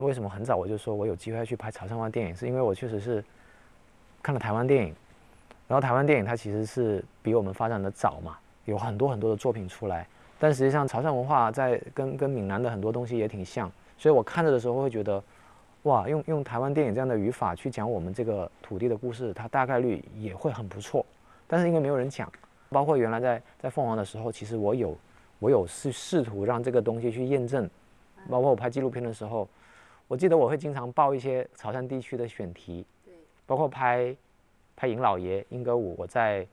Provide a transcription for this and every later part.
为什么很早我就说我有机会去拍潮汕话电影，是因为我确实是看了台湾电影，然后台湾电影它其实是比我们发展的早嘛，有很多的作品出来，但实际上潮汕文化在跟闽南的很多东西也挺像，所以我看着的时候会觉得，哇，用台湾电影这样的语法去讲我们这个土地的故事，它大概率也会很不错，但是因为没有人讲，包括原来在凤凰的时候，其实我有试图让这个东西去验证，包括我拍纪录片的时候，我记得我会经常报一些潮汕地区的选题，包括拍尹老爷莺歌舞，我在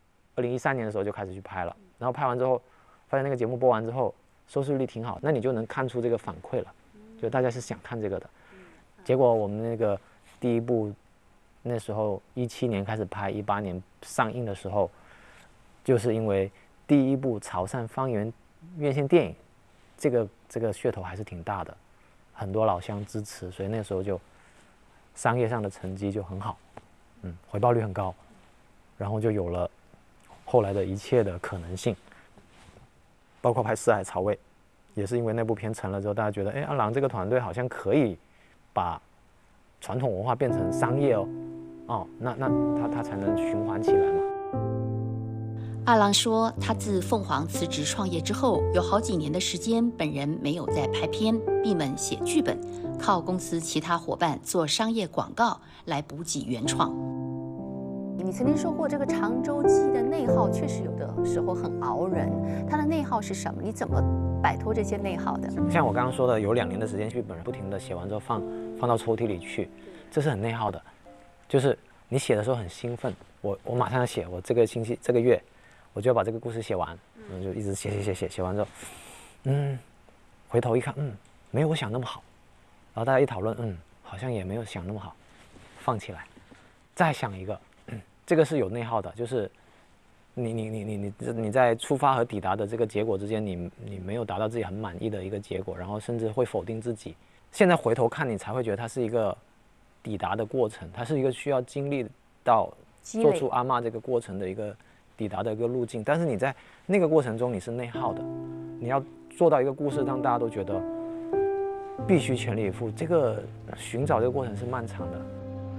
2013年的时候就开始去拍了，然后拍完之后，发现那个节目播完之后收视率挺好，那你就能看出这个反馈了，就大家是想看这个的。结果我们那个第一部那时候17年开始拍，18年上映的时候，就是因为第一部潮汕方言院线电影，这个噱头还是挺大的，很多老乡支持，所以那时候就商业上的成绩就很好，回报率很高，然后就有了后来的一切的可能性，包括拍《四海潮味》，也是因为那部片成了之后，大家觉得，哎，阿郎这个团队好像可以把传统文化变成商业哦，那他才能循环起来嘛。 阿郎说，他自凤凰辞职创业之后，有好几年的时间，本人没有在拍片，闭门写剧本，靠公司其他伙伴做商业广告来补给原创。 你曾经说过，这个长洲鸡的内耗确实有的时候很熬人，它的内耗是什么？你怎么摆脱这些内耗的？ 像我刚刚说的，有2年的时间剧本不停的写完之后放到抽屉里去，这是很内耗的。就是你写的时候很兴奋，我马上要写，我这个星期这个月我就要把这个故事写完，就一直写完之后，回头一看，没有我想那么好，然后大家一讨论，好像也没有想那么好，放起来，再想一个，这个是有内耗的，就是你在出发和抵达的这个结果之间，你没有达到自己很满意的一个结果，然后甚至会否定自己。现在回头看，你才会觉得它是一个抵达的过程，它是一个需要经历到做出阿嬷这个过程的一个抵达的一个路径。但是你在那个过程中你是内耗的，你要做到一个故事让大家都觉得必须全力以赴，这个寻找这个过程是漫长的。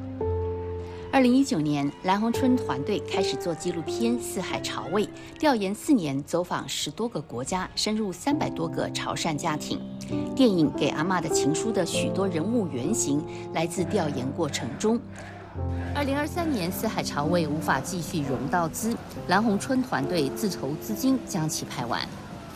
2019年，蓝红春团队开始做纪录片《四海潮味》，调研4年，走访10多个国家，深入300多个潮汕家庭。电影《给阿嬷的情书》的许多人物原型来自调研过程中。2023年，《四海潮味》无法继续融到资，蓝红春团队自筹资金将其拍完。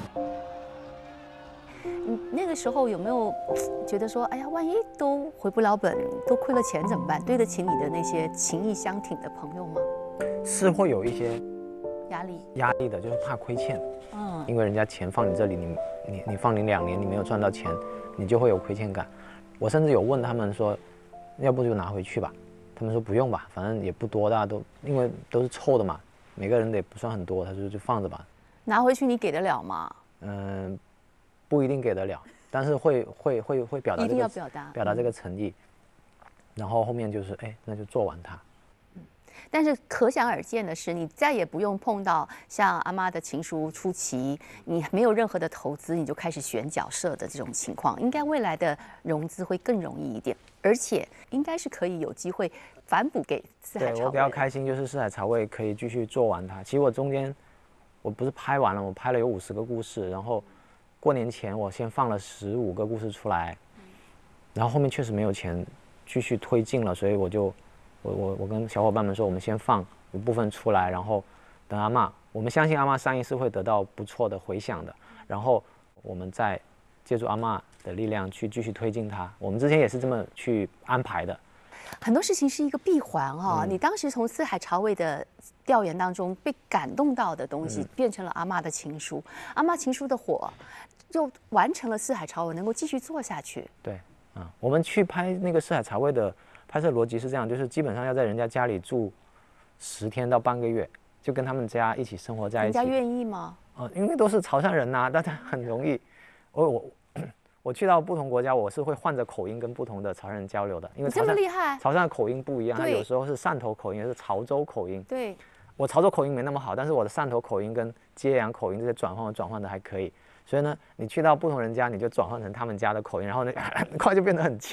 你那个时候有没有觉得说，哎呀，万一都回不了本，都亏了钱怎么办？对得起你的那些情义相挺的朋友吗？ 是会有一些压力的，就是怕亏欠。因为人家钱放你这里，你放你2年，你没有赚到钱，你就会有亏欠感。我甚至有问他们说，要不就拿回去吧。他们说不用吧，反正也不多，大家都因为都是凑的嘛，每个人的也不算很多，他说就放着吧。 拿回去你给得了吗？ 不一定给得了，但是会表达这个， 一定要表达这个诚意，然后后面就是那就做完它。 但是可想而知的是，你再也不用碰到像阿嬷的情书初期，你没有任何的投资，你就开始选角色的这种情况。应该未来的融资会更容易一点，而且应该是可以有机会反哺给四海潮味。 对，我比较开心，就是四海潮味可以继续做完它。其实我中间我不是拍完了，我拍了有50个故事，然后过年前我先放了15个故事出来，然后后面确实没有钱继续推进了，所以我跟小伙伴们说，我们先放一部分出来，然后等阿嬷，我们相信阿嬷上映是会得到不错的回响的，然后我们再借助阿嬷的力量去继续推进它。我们之前也是这么去安排的。 很多事情是一个闭环你当时从四海潮味的调研当中被感动到的东西，变成了阿嬷的情书，阿嬷情书的火，就完成了四海潮味能够继续做下去。 对，我们去拍那个四海潮味的拍摄逻辑是这样，就是基本上要在人家家里住10天到半个月，就跟他们家一起生活在一起。 人家愿意吗？ 因为都是潮汕人呐，大家很容易。我去到不同国家，我是会换着口音跟不同的潮汕人交流的，因为这么厉害， 潮汕的口音不一样，它有时候是汕头口音，也是潮州口音。 对， 我潮州口音没那么好，但是我的汕头口音跟揭阳口音这些转换的还可以， 所以呢，你去到不同人家，你就转换成他们家的口音，然后呢，很快就变得很